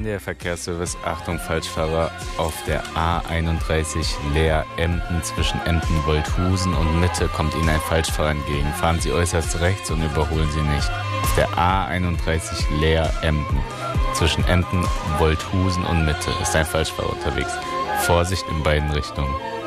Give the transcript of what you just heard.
NDR Verkehrsservice, Achtung Falschfahrer, auf der A31 Leer Emden zwischen Emden-Wolthusen und Mitte kommt Ihnen ein Falschfahrer entgegen. Fahren Sie äußerst rechts und überholen Sie nicht. Auf der A31 Leer Emden zwischen Emden, Wolthusen und Mitte ist ein Falschfahrer unterwegs. Vorsicht in beiden Richtungen.